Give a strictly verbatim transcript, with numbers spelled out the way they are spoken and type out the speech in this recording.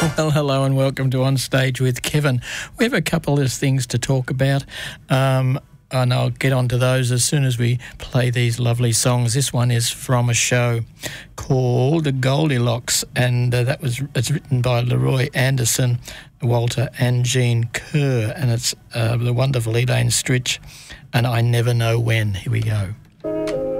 Well, hello and welcome to On Stage with Kevin. We have a couple of things to talk about, um, and I'll get onto those as soon as we play these lovely songs. This one is from a show called Goldilocks, and uh, that was it's written by Leroy Anderson, Walter and Jean Kerr, and it's uh, the wonderful Elaine Stritch, and I Never Know When. Here we go.